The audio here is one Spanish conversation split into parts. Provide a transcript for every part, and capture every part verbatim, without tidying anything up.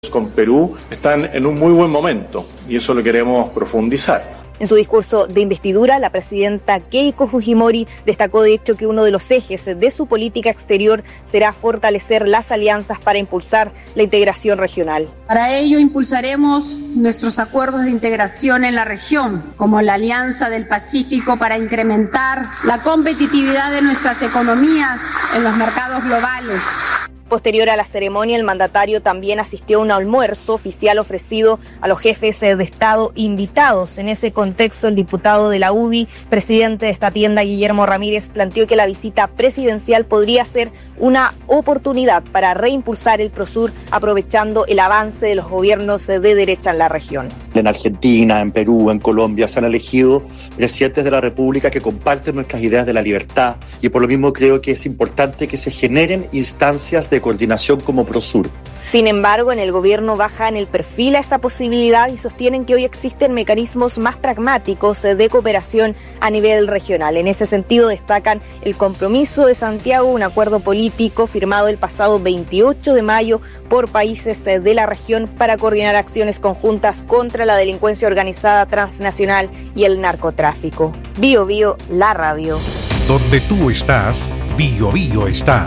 con Perú están en un muy buen momento y eso lo queremos profundizar. En su discurso de investidura, la presidenta Keiko Fujimori destacó de hecho que uno de los ejes de su política exterior será fortalecer las alianzas para impulsar la integración regional. Para ello impulsaremos nuestros acuerdos de integración en la región, como la Alianza del Pacífico para incrementar la competitividad de nuestras economías en los mercados globales. Posterior a la ceremonia, el mandatario también asistió a un almuerzo oficial ofrecido a los jefes de Estado invitados. En ese contexto, el diputado de la U D I, presidente de esta tienda, Guillermo Ramírez, planteó que la visita presidencial podría ser una oportunidad para reimpulsar el Prosur, aprovechando el avance de los gobiernos de derecha en la región. En Argentina, en Perú, en Colombia se han elegido presidentes de la República que comparten nuestras ideas de la libertad y por lo mismo creo que es importante que se generen instancias de coordinación como Prosur. Sin embargo, en el gobierno bajan el perfil a esta posibilidad y sostienen que hoy existen mecanismos más pragmáticos de cooperación a nivel regional. En ese sentido, destacan el compromiso de Santiago, un acuerdo político firmado el pasado veintiocho de mayo por países de la región para coordinar acciones conjuntas contra la delincuencia organizada transnacional y el narcotráfico. Bio Bio, la radio. Donde tú estás, Bio Bio está.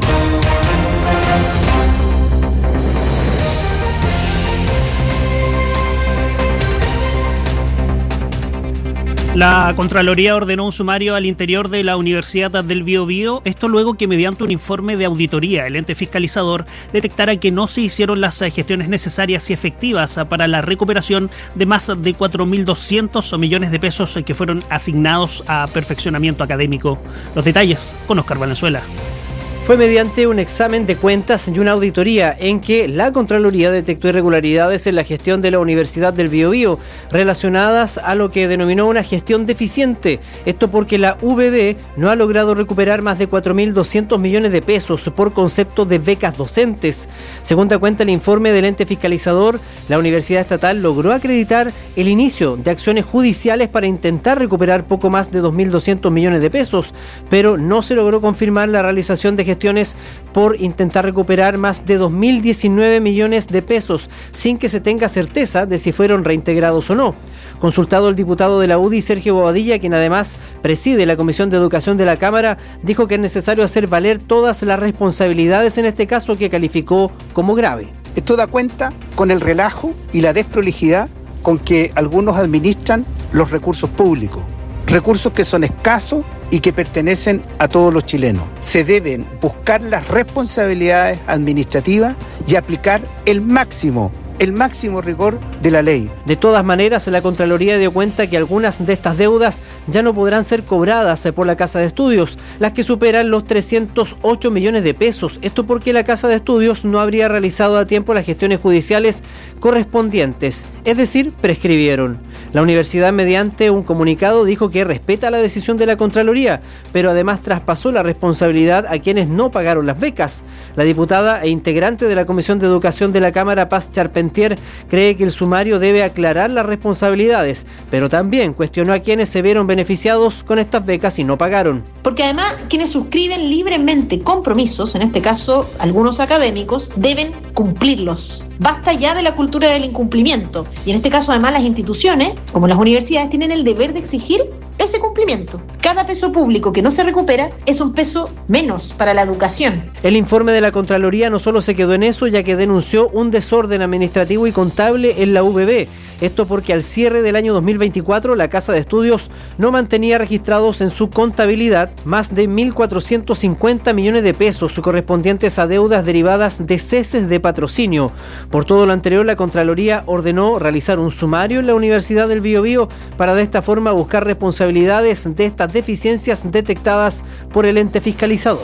La Contraloría ordenó un sumario al interior de la Universidad del Biobío, esto luego que mediante un informe de auditoría el ente fiscalizador detectara que no se hicieron las gestiones necesarias y efectivas para la recuperación de más de cuatro mil doscientos millones de pesos que fueron asignados a perfeccionamiento académico. Los detalles con Oscar Valenzuela. Fue mediante un examen de cuentas y una auditoría en que la Contraloría detectó irregularidades en la gestión de la Universidad del Biobío relacionadas a lo que denominó una gestión deficiente. Esto porque la U B B no ha logrado recuperar más de cuatro mil doscientos millones de pesos por concepto de becas docentes. Según da cuenta el informe del ente fiscalizador, la Universidad Estatal logró acreditar el inicio de acciones judiciales para intentar recuperar poco más de dos mil doscientos millones de pesos, pero no se logró confirmar la realización de gestiones por intentar recuperar más de dos mil diecinueve millones de pesos sin que se tenga certeza de si fueron reintegrados o no. Consultado el diputado de la U D I, Sergio Bobadilla, quien además preside la Comisión de Educación de la Cámara, dijo que es necesario hacer valer todas las responsabilidades en este caso que calificó como grave. Esto da cuenta con el relajo y la desprolijidad con que algunos administran los recursos públicos, recursos que son escasos y que pertenecen a todos los chilenos. Se deben buscar las responsabilidades administrativas y aplicar el máximo, el máximo rigor de la ley. De todas maneras, la Contraloría dio cuenta que algunas de estas deudas ya no podrán ser cobradas por la Casa de Estudios, las que superan los trescientos ocho millones de pesos. Esto porque la Casa de Estudios no habría realizado a tiempo las gestiones judiciales correspondientes, es decir, prescribieron. La universidad, mediante un comunicado, dijo que respeta la decisión de la Contraloría, pero además traspasó la responsabilidad a quienes no pagaron las becas. La diputada e integrante de la Comisión de Educación de la Cámara, Paz Charpentier, cree que el sumario debe aclarar las responsabilidades, pero también cuestionó a quienes se vieron beneficiados con estas becas y no pagaron. Porque además quienes suscriben libremente compromisos, en este caso algunos académicos, deben cumplirlos. Basta ya de la cultura del incumplimiento. Y en este caso además las instituciones, como las universidades, tienen el deber de exigir ese cumplimiento. Cada peso público que no se recupera es un peso menos para la educación. El informe de la Contraloría no solo se quedó en eso, ya que denunció un desorden administrativo y contable en la U B B. Esto porque al cierre del año dos mil veinticuatro la Casa de Estudios no mantenía registrados en su contabilidad más de mil cuatrocientos cincuenta millones de pesos correspondientes a deudas derivadas de ceses de patrocinio. Por todo lo anterior, la Contraloría ordenó realizar un sumario en la Universidad del Biobío para de esta forma buscar responsabilidades de estas deficiencias detectadas por el ente fiscalizador.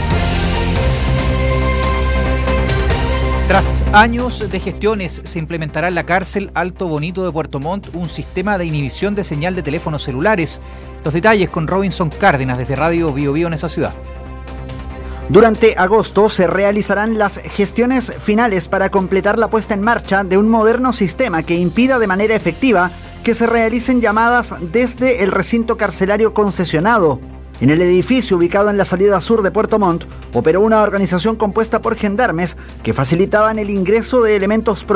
Tras años de gestiones, se implementará en la cárcel Alto Bonito de Puerto Montt un sistema de inhibición de señal de teléfonos celulares. Los detalles con Robinson Cárdenas desde Radio Bio Bio en esa ciudad. Durante agosto se realizarán las gestiones finales para completar la puesta en marcha de un moderno sistema que impida de manera efectiva que se realicen llamadas desde el recinto carcelario concesionado. En el edificio ubicado en la salida sur de Puerto Montt, operó una organización compuesta por gendarmes que facilitaban el ingreso de elementos